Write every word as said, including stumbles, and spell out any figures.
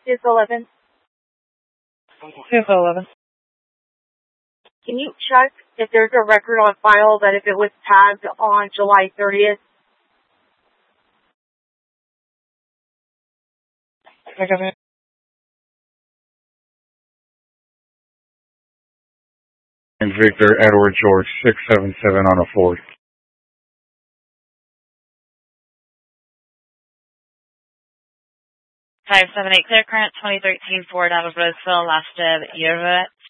Fifth eleven. Fifth eleven. Can you check if there's a record on file that if it was tagged on July thirtieth? I got it. And Victor Edward George, six seven seven on a Ford. five seven eight, clear current, twenty thirteen Ford out of Roseville, last of Yerva,